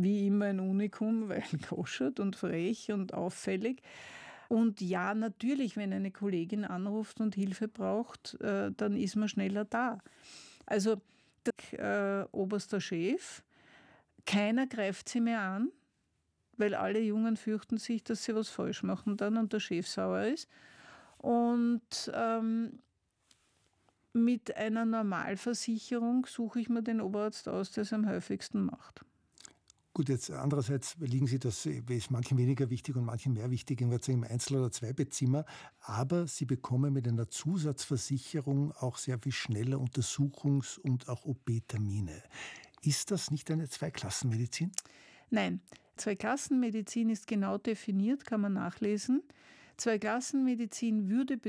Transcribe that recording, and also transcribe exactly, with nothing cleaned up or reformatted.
wie immer ein Unikum, weil koschert und frech und auffällig. Und ja, natürlich, wenn eine Kollegin anruft und Hilfe braucht, äh, dann ist man schneller da. Also der äh, oberster Chef, keiner greift sie mehr an, weil alle Jungen fürchten sich, dass sie was falsch machen dann und der Chef sauer ist. Und ähm, mit einer Normalversicherung suche ich mir den Oberarzt aus, der es am häufigsten macht. Gut, jetzt andererseits liegen Sie, das ist manchen weniger wichtig und manchen mehr wichtig, im Einzel- oder Zweibettzimmer, aber Sie bekommen mit einer Zusatzversicherung auch sehr viel schneller Untersuchungs- und auch O P-Termine. Ist das nicht eine Zweiklassenmedizin? Nein, Zweiklassenmedizin ist genau definiert, kann man nachlesen. Zweiklassenmedizin würde bedeuten,